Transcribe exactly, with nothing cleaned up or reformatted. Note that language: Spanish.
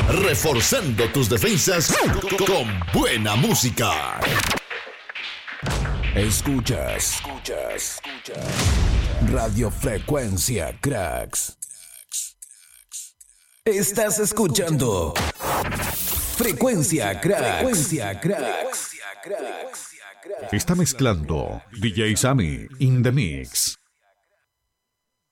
reforzando tus defensas con buena música. Escuchas, escuchas, escuchas. Radiofrecuencia Cracks. Estás escuchando Frecuencia Cracks. Frecuencia Cracks. Está mezclando D J Sammy in the mix.